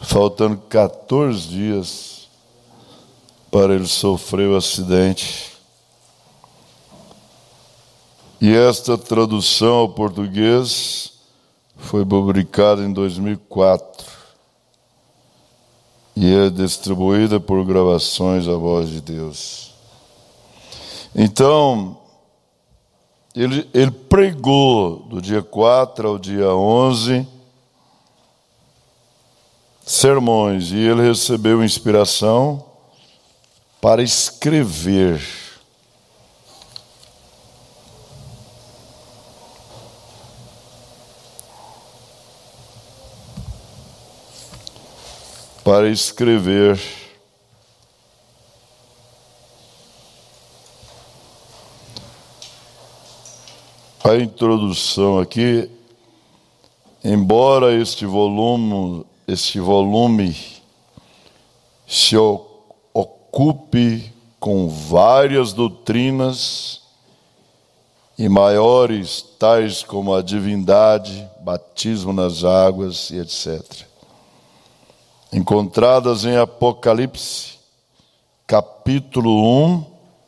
faltando 14 dias para ele sofrer o acidente. E esta tradução ao português foi publicada em 2004 e é distribuída por Gravações A Voz de Deus. Então, ele pregou do dia 4 ao dia 11 sermões, e ele recebeu inspiração para escrever. A introdução aqui, embora este volume se ocupe com várias doutrinas e maiores, tais como a divindade, batismo nas águas e etc., encontradas em Apocalipse, capítulo 1,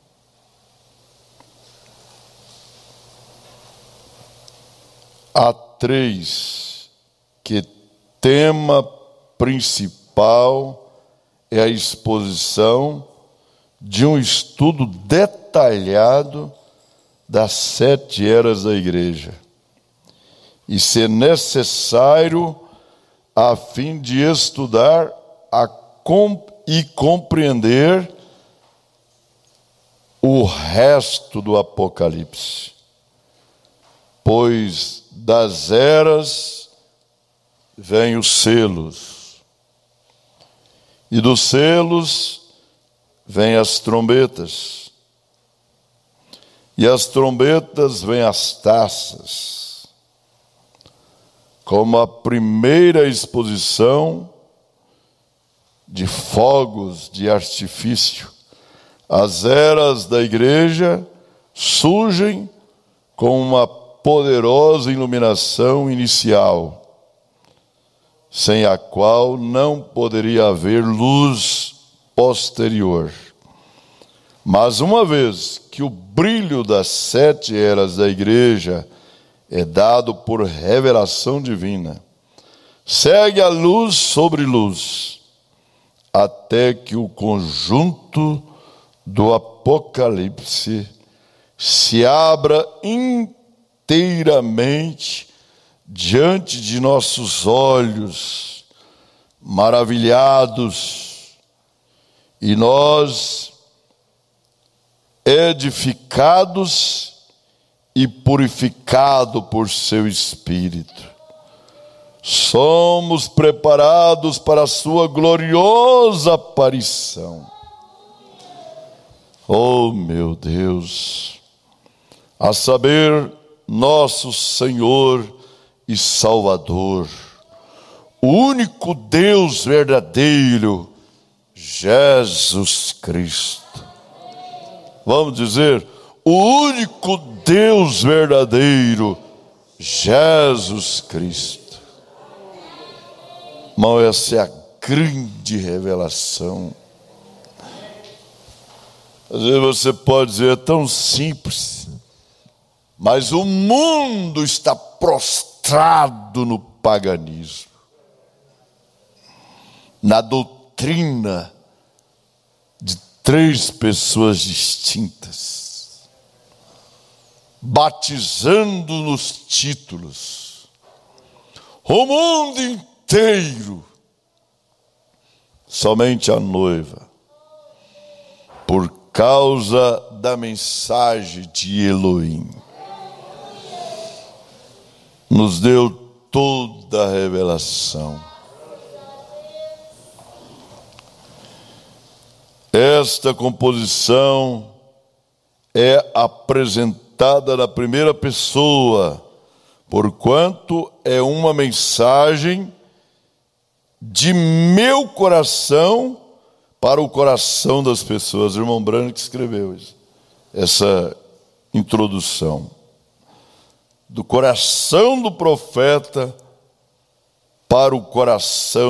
a 3, que tema principal é a exposição de um estudo detalhado das 7 eras da igreja, e se necessário, a fim de estudar e compreender o resto do Apocalipse, pois das eras vêm os selos, e dos selos vêm as trombetas, e as trombetas vêm as taças, como a primeira exposição de fogos de artifício. As eras da igreja surgem com uma poderosa iluminação inicial, sem a qual não poderia haver luz posterior. Mas uma vez que o brilho das 7 eras da igreja é dado por revelação divina, segue a luz sobre luz, até que o conjunto do Apocalipse se abra inteiramente diante de nossos olhos, maravilhados, e nós, edificados e purificado por seu Espírito, somos preparados para a sua gloriosa aparição. Oh, meu Deus, a saber, nosso Senhor e Salvador, o único Deus verdadeiro, Jesus Cristo. Vamos dizer, o único Deus verdadeiro, Jesus Cristo. Irmão, essa é a grande revelação. Às vezes você pode dizer, é tão simples, mas o mundo está prostrado no paganismo, na doutrina de 3 pessoas distintas, batizando nos títulos o mundo inteiro, somente a noiva, por causa da mensagem de Elohim, nos deu toda a revelação. Esta composição é apresentada na primeira pessoa, porquanto é uma mensagem de meu coração para o coração das pessoas. O irmão Branco escreveu isso, essa introdução. Do coração do profeta para o coração